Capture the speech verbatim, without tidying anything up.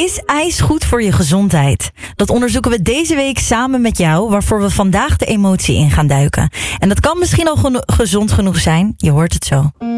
Is ijs goed voor je gezondheid? Dat onderzoeken we deze week samen met jou, waarvoor we vandaag de emotie in gaan duiken. En dat kan misschien al geno- gezond genoeg zijn. Je hoort het zo.